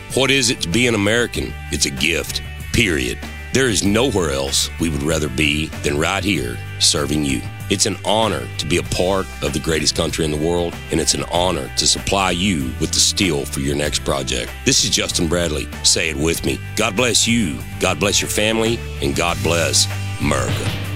What is it to be an American? It's a gift, period. There is nowhere else we would rather be than right here serving you. It's an honor to be a part of the greatest country in the world, and it's an honor to supply you with the steel for your next project. This is Justin Bradley. Say it with me. God bless you, God bless your family, and God bless America.